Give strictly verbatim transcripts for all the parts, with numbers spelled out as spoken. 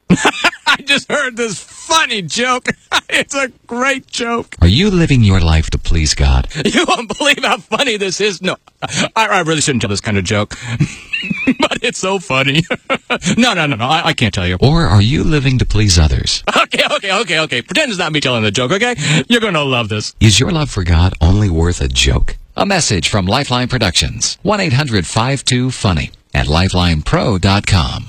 I just heard this funny joke. It's a great joke. Are you living your life to please God? You won't believe how funny this is. No, I, I really shouldn't tell this kind of joke. But it's so funny. No, no, no, no, I, I can't tell you. Or are you living to please others? Okay, okay, okay, okay. Pretend it's not me telling the joke, okay? You're going to love this. Is your love for God only worth a joke? A message from Lifeline Productions. one eight hundred five two funny at lifeline pro dot com.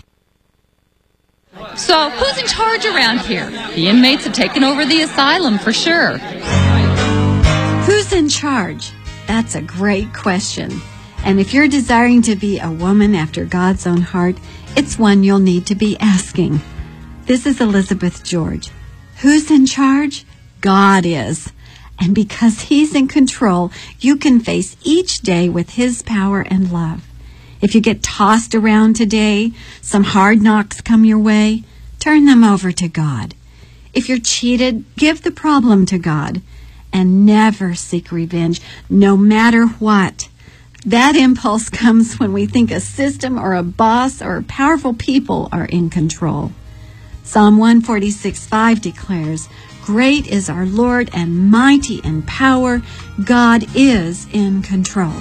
So, who's in charge around here? The inmates have taken over the asylum for sure. Who's in charge? That's a great question. And if you're desiring to be a woman after God's own heart, it's one you'll need to be asking. This is Elizabeth George. Who's in charge? God is. And because He's in control, you can face each day with His power and love. If you get tossed around today, some hard knocks come your way, turn them over to God. If you're cheated, give the problem to God. And never seek revenge, no matter what. That impulse comes when we think a system or a boss or powerful people are in control. Psalm one forty-six five declares, "Great is our Lord and mighty in power. God is in control."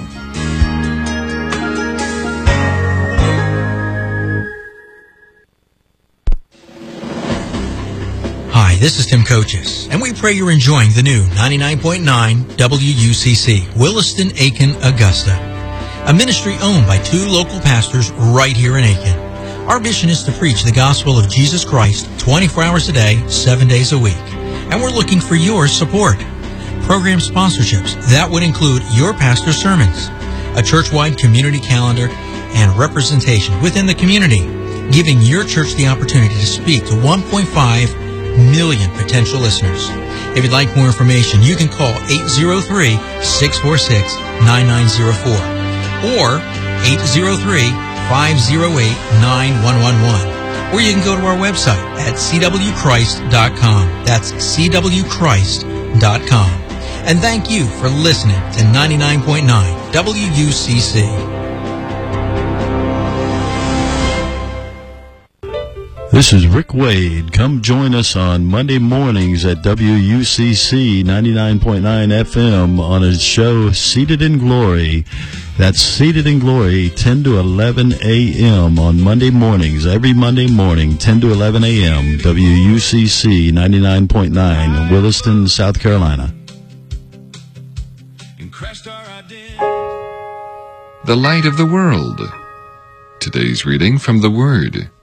Hi, this is Tim Coaches, and we pray you're enjoying the new ninety-nine point nine W U C C, Williston, Aiken, Augusta, a ministry owned by two local pastors right here in Aiken. Our mission is to preach the gospel of Jesus Christ twenty-four hours a day, seven days a week, and we're looking for your support. Program sponsorships, that would include your pastor's sermons, a church-wide community calendar, and representation within the community, giving your church the opportunity to speak to one point five million potential listeners. If you'd like more information, you can call eight zero three, six four six, nine nine zero four or eight zero three, five zero eight, nine one one one. Or you can go to our website at c w christ dot com. That's c w christ dot com. And thank you for listening to ninety-nine point nine W U C C. This is Rick Wade. Come join us on Monday mornings at W U C C ninety-nine point nine F M on a show Seated in Glory. That's Seated in Glory, ten to eleven a.m. on Monday mornings. Every Monday morning, ten to eleven a.m. W U C C ninety-nine point nine, Williston, South Carolina. The light of the world. Today's reading from the Word.